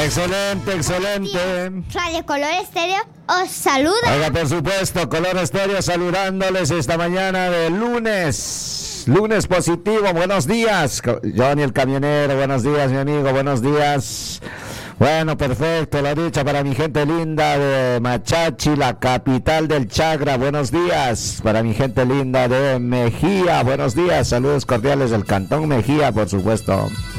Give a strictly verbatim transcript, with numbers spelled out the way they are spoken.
Excelente, excelente. Radio Color Estéreo os saluda. Oiga, por supuesto, Color Estéreo saludándoles esta mañana de lunes. Lunes positivo, buenos días. Johnny el camionero, buenos días, mi amigo, buenos días. Bueno, perfecto, la dicha para mi gente linda de Machachi, la capital del Chagra, buenos días. Para mi gente linda de Mejía, buenos días, saludos cordiales del Cantón Mejía, por supuesto.